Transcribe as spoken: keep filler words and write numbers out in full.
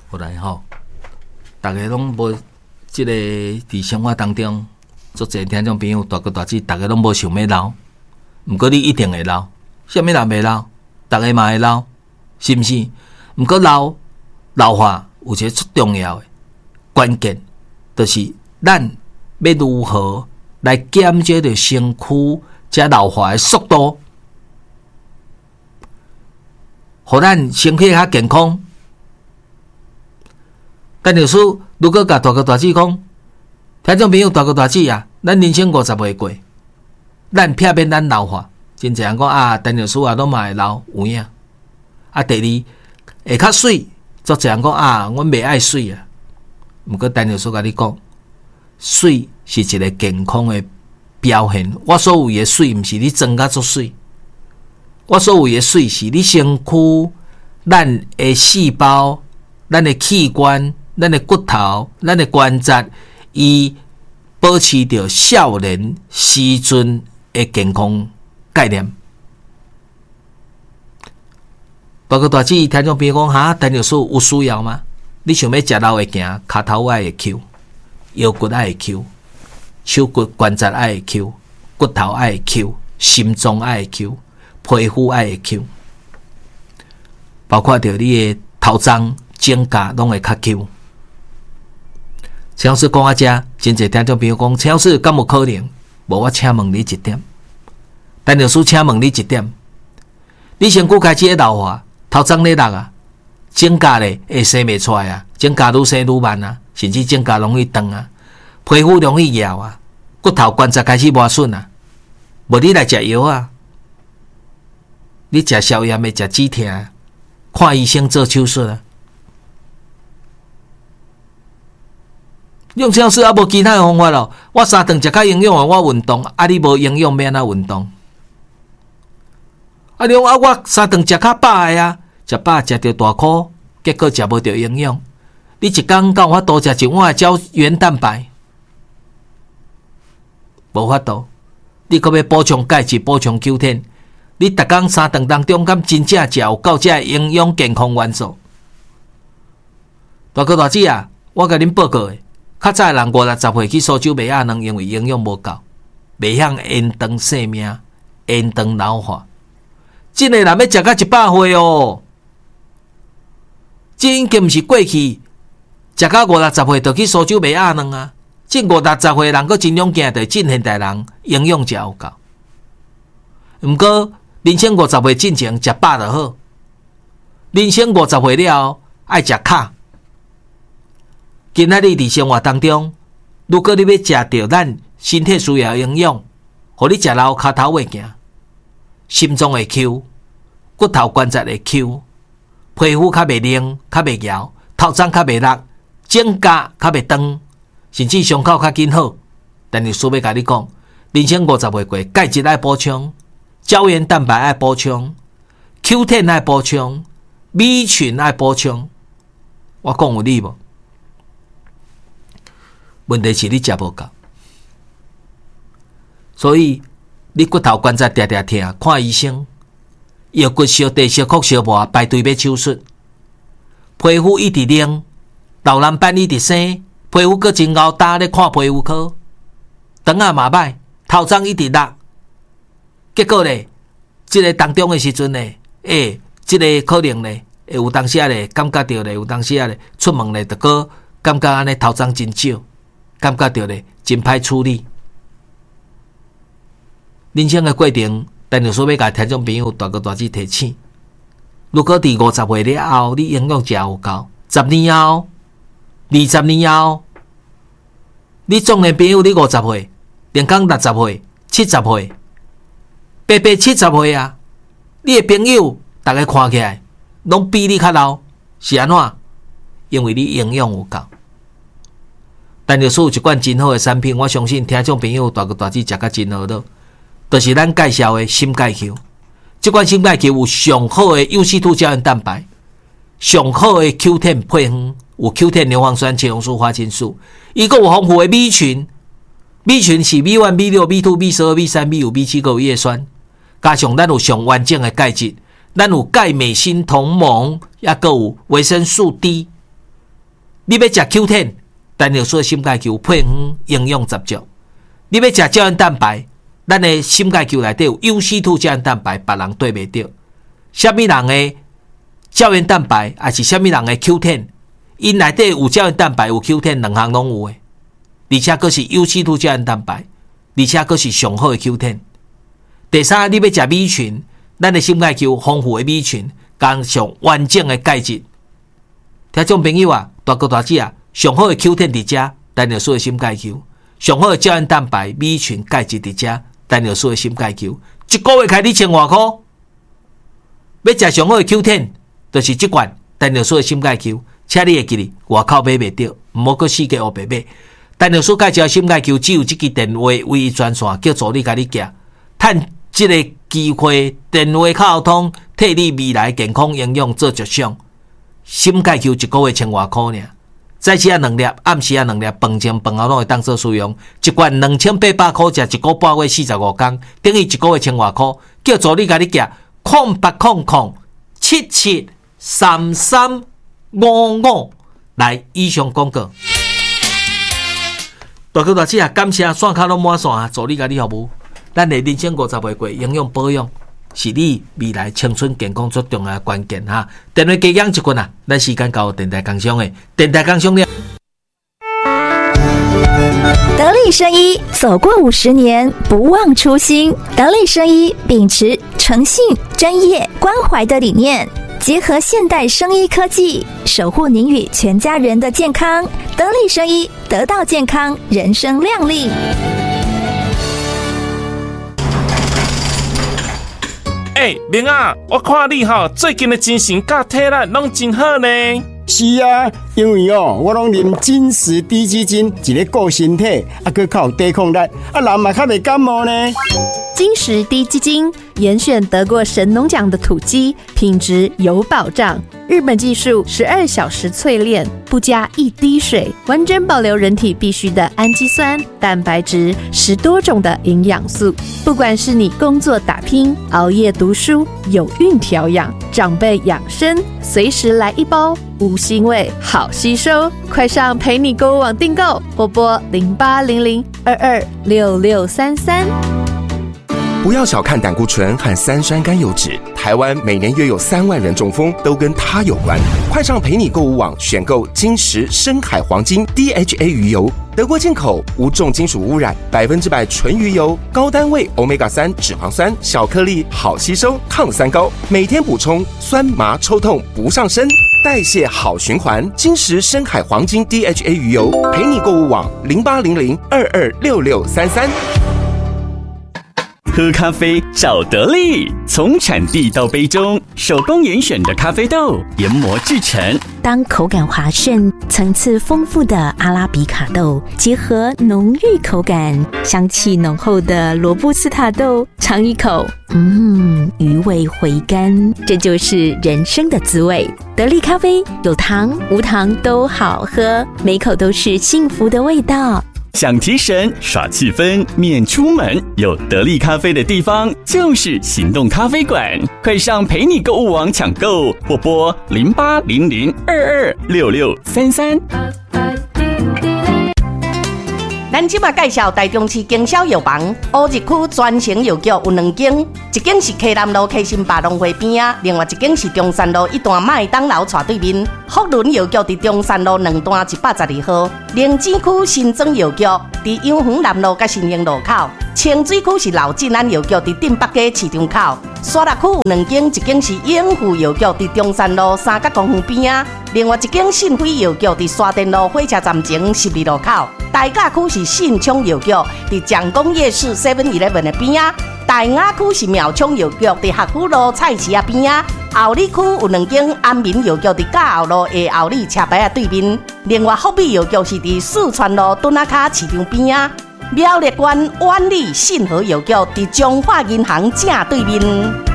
后来吼，大家拢无即个伫生活当中，足侪听众朋友大哥大姐，大家拢无想要老，毋过你一定会老。啥物人袂老？大家嘛会老，是毋是？毋过老老化有一个最重要的关键，就是咱要如何来减少着身躯这老化的速度，互咱身体较健康。但就是如果甲大哥大姐讲，听众朋友大哥大姐啊，咱人生五十岁过，咱避免咱老化。真侪人讲啊，陈老师啊，拢嘛会老有影。啊，第二会较水，足侪人讲啊，阮袂爱水啊。毋过陈老师甲你讲，水是一个健康的表现。我所谓的水，毋是你装甲足水。我所谓的水，是你身躯、咱的细胞、咱的器官。咱的骨头、咱的关节，伊保持着少年时阵的健康概念。大哥大姐，听众朋友讲哈，陈老师有需要吗？你想要食老会行，骹头爱会翘，腰骨爱会翘，手骨关节爱会翘，骨头爱会翘，心脏爱会翘，皮肤爱会翘，包括着你的头鬃、指甲拢会较翘。陈老师讲啊，遮真侪听众朋友讲，陈老师敢有可能？无，我请问你一点。陈老师请问你一点：你身躯开始老化，头鬃咧落啊，指甲咧会生袂出来啊，指甲愈生愈慢啊，甚至指甲容易断啊，皮肤容易咬啊，骨头关节开始磨损啊。无你来食药啊？你食消炎的，食止痛啊，看医生做手术啊。用这样事啊，无其他的方法咯。我三顿食较营养的，我运动，啊，你无营养免啊运动。啊，你讲啊，我三顿食较饱的啊，食饱食着大块，结果食无着营养。你一工敢有法度食一碗胶原蛋白？无法度。你搁要补充钙质、补充 Q 十，你逐工三顿当中，敢真正食有够这营养健康元素？大哥大姐啊，我甲恁报告的。较早人五六十岁去苏州卖亚能，因为营养无够，袂晓延长生命、延长老化。真诶人要食到一百岁哦，这已经毋是过去食到五六十岁就去苏州卖亚能啊！这五六十岁人，佫尽量行着真现代人营养才有够。毋过人生五十岁进前食饱就好，人生五十岁了后爱食卡。今仔日伫生活当中，如果你要食到咱身体需要的营养，互你食老骹头会行，心脏会翘，骨头关节会翘，皮肤较袂冷、较袂咬，头鬃较袂落，指甲较袂长，甚至伤口较紧好。但是需要甲你讲，人生五十岁过，钙质爱补充，胶原蛋白爱补充 ，Q 十 爱补充 ，B 群爱补充。我讲有理无？问题是你食无够，所以你骨头关节常常痛，看医生，腰骨小地小骨小磨，排队要手术，皮肤一直冷，老人斑一直生，皮肤阁真熬大咧看皮肤科，肠仔嘛歹，头鬃一直落，结果咧，即、這個当中的时阵咧，诶、欸，即、這個可能咧，会有当时啊咧，感觉到咧，有当时啊咧，出门咧，就个感觉安尼头鬃真少。感觉到咧，真歹处理。人生的过程，但就说要甲听众朋友大哥大姐提醒：如果伫五十岁了后，你营养食有够，十年后、二十年后，你中年朋友你五十岁，连讲六十岁、七十岁，白白七十岁啊！你的朋友，大家看起来拢比你较老，是安怎？因为你营养有够。但就是有一款真好的产品，我相信听众朋友大哥大姐食甲真好咯，就是咱介绍的心钙球。这款心钙球有上好的优C二胶原蛋白，上好的 Q 十 配方，有 Q 十 牛磺酸、茄红素、花青素，伊个有丰富的 B 群 ，B 群是 B 一、B 六、B 二、B 十二、B 三、B 五、B 七，有叶酸，加上咱有上完整的钙质，咱有钙镁锌同盟，也个有维生素 D。 你要食 Q 十，单尿素的心钙球配方营养十足。你要食胶原蛋白，咱的心钙球内底有 U C 二 胶原蛋白，别人对袂到。什么人的胶原蛋白，还是什么人的 Q 十，因内底有胶原蛋白有 Q 十，两项拢有诶，而且佫是 U C 二 胶原蛋白，而且佫是上好的 Q 十。第三，你要食米群，咱的心钙球丰富的米群，加上完整的钙质。听众朋友啊，大哥大姐啊，上好的 Q 十伫遮，单尿素的心钙球，上好的胶原蛋白、米群、钙质伫遮，单尿素的心钙球，一个月开你千外块。要食上好的 Q 十，就是这罐单尿素的心钙球，请你会记哩，外口买袂到，唔好搁四界黑白买。单尿素钙质心钙球只有这支电话唯一专线，叫助理甲你寄，趁这个机会电话沟通，替你未来健康营养做着想。心钙球一个月千外块尔，早起啊两粒，暗时啊两粒，饭前饭后拢会当做使用。一罐两千八百块，食一个半月四十五天，等于一个月千外块。叫助理甲你寄，空八空空七七三三五五。来，以上广告。大哥大姐啊，感谢线卡拢满线啊，助理甲你服务。咱的人生五十岁过，营养保养是你未来青春健康最重要的关键哈。电话加讲一棍啊，咱时间到电台工商的电台工商了。 得力生医走过五十年，不忘初心。得力生医秉持诚信、专业、关怀的理念，结合现代生医科技，守护您与全家人的健康。得力生医，得到健康，人生亮丽。 哎、欸，明啊，我看你吼最近的精神甲体力拢真好呢。 是啊，因为哦，我拢啉金石低基金，一个顾身体，啊，佮较有抵抗力，啊，人嘛较袂感冒呢。 金石低基金严选得过神农奖的土鸡，品质有保障。日本技术十二小时淬炼，不加一滴水，完整保留人体必需的氨基酸、蛋白质，十多种的营养素。不管是你工作打拼、熬夜读书、有孕调养、长辈养生，随时来一包，无腥味，好吸收。快上陪你购物网订购，或拨零八零零二二六六三三。 不要小看胆固醇和三酸甘油酯，台湾每年约有三万人中风，都跟它有关。快上陪你购物网选购金石深海黄金 D H A 鱼油，德国进口，无重金属污染，百分之百纯鱼油，高单位 欧米伽三 脂肪酸，小颗粒，好吸收，抗三高，每天补充，酸麻抽痛不上身，代谢好循环。金石深海黄金 D H A 鱼油，陪你购物网零八零零二二六六三三。 喝咖啡找得力，从产地到杯中，手工严选的咖啡豆研磨制成。 当口感滑顺、层次丰富的阿拉比卡豆结合浓郁口感、香气浓厚的罗布斯塔豆，尝一口，嗯，余味回甘，这就是人生的滋味。得力咖啡有糖无糖都好喝，每口都是幸福的味道。 想提神耍气氛免出门，有得力咖啡的地方就是行动咖啡馆。快上陪你购物网抢购，或拨零八零零二二六六三三。 咱即马介绍台中市经销药房乌日区专营药局有两间，一间是溪南路溪心百农会边啊，另外一间是中山路一段麦当劳斜对面。福伦药局伫中山路两段一百十二号，灵芝区新庄药局伫永恒南路甲新营路口，清水区是老进安药局伫镇北街市场口，沙鹿区有两间，一间是永富药局伫中山路三角公园边啊，另外一间信辉药局伫沙田路火车站前十二路口。大甲区是信昌药局伫蒋公夜市 seven eleven 的边啊，大雅区是苗昌药局伫学府路菜市啊边啊，后里区有两间安民药局伫甲后路的后里车牌啊对面，另外福美药局是伫四川路墩仔卡市场边啊，苗栗县万里信和药局伫中华银行正对面。